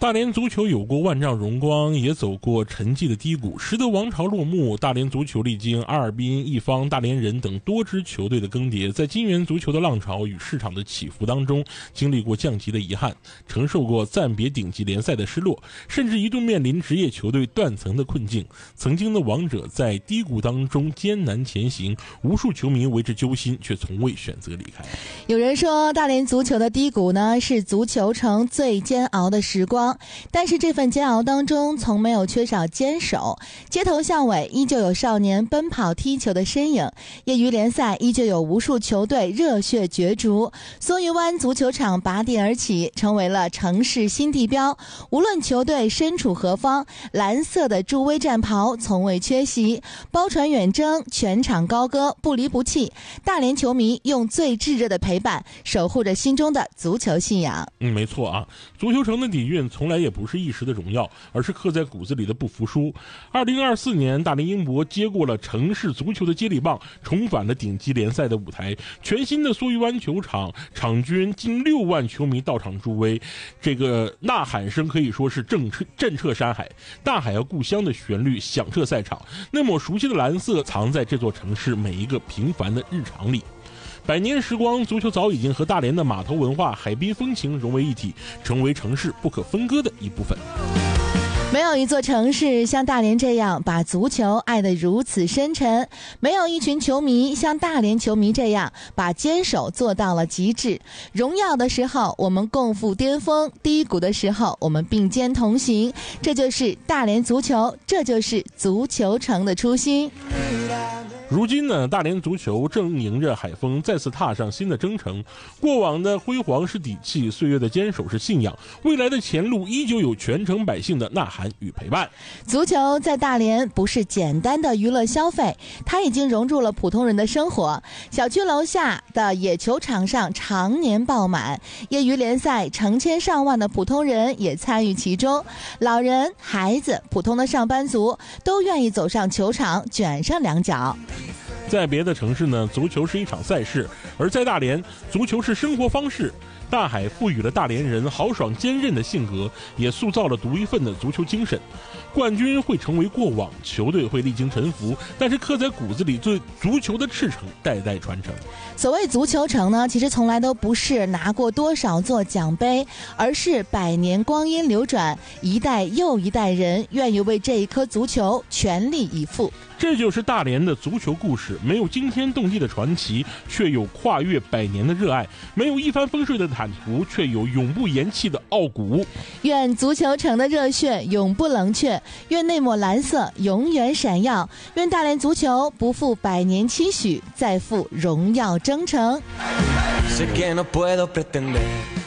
大连足球有过万丈荣光，也走过沉寂的低谷。时得王朝落幕，大连足球历经阿尔滨、一方、大连人等多支球队的更迭，在金元足球的浪潮与市场的起伏当中，经历过降级的遗憾，承受过暂别顶级联赛的失落，甚至一度面临职业球队断层的困境。曾经的王者在低谷当中艰难前行，无数球迷为之揪心，却从未选择离开。 有人说，大连足球的低谷呢，是足球城最煎熬的时光，但是这份煎熬当中从没有缺少坚守，街头巷尾依旧有少年奔跑踢球的身影，业余联赛依旧有无数球队热血角逐。梭鱼湾足球场拔地而起，成为了城市新地标，无论球队身处何方，蓝色的助威战袍从未缺席，包传远征，全场高歌，不离不弃。大连球迷用最炙热的陪伴守护着心中的足球信仰。 没错啊，足球城的底蕴从来也不是一时的荣耀，而是刻在骨子里的不服输。2024年，大连英博接过了城市足球的接力棒，重返了顶级联赛的舞台。全新的梭鱼湾球场，场均近6万球迷到场助威，这个呐喊声可以说是震彻山海。大海和故乡的旋律响彻赛场，那抹熟悉的蓝色藏在这座城市每一个平凡的日常里。100年时光，足球早已经和大连的码头文化、海滨风情融为一体，成为城市不可分割的一部分。 没有一座城市像大连这样把足球爱得如此深沉，没有一群球迷像大连球迷这样把坚守做到了极致。荣耀的时候我们共赴巅峰，低谷的时候我们并肩同行，这就是大连足球，这就是足球城的初心。 如今呢，大连足球正迎着海风再次踏上新的征程。过往的辉煌是底气，岁月的坚守是信仰，未来的前路依旧有全城百姓的呐喊与陪伴。 足球在大连不是简单的娱乐消费，它已经融入了普通人的生活。小区楼下的野球场上常年爆满，业余联赛成千上万的普通人也参与其中，老人、孩子、普通的上班族都愿意走上球场卷上两脚。 在别的城市呢，足球是一场赛事，而在大连，足球是生活方式。大海赋予了大连人豪爽坚韧的性格，也塑造了独一份的足球精神。冠军会成为过往，球队会历经沉浮，但是刻在骨子里对足球的赤诚代代传承。 所谓足球城呢，其实从来都不是拿过多少座奖杯，而是100年光阴流转，一代又一代人愿意为这一颗足球全力以赴。 这就是大连的足球故事，没有惊天动地的传奇，却有跨越100年的热爱；没有一帆风顺的坦途，却有永不言弃的傲骨。 愿足球城的热血永不冷却，愿那抹蓝色永远闪耀，愿大连足球不负100年期许，再赴荣耀征程。